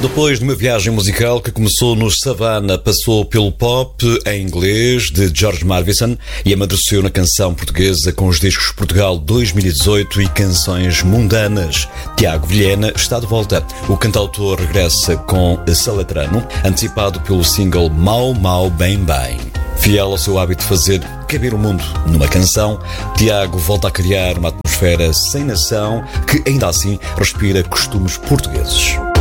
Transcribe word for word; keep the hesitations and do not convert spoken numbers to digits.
Depois de uma viagem musical que começou nos Savana, passou pelo pop em inglês de George Marvison e amadureceu na canção portuguesa com os discos Portugal dois mil e dezoito e Canções Mundanas. Tiago Vilhena está de volta. O cantautor regressa com Salatrano, antecipado pelo single Mau Mau Bem Bem. Fiel ao seu hábito de fazer caber o mundo numa canção, Tiago volta a criar uma atmosfera sem nação que, ainda assim, respira costumes portugueses.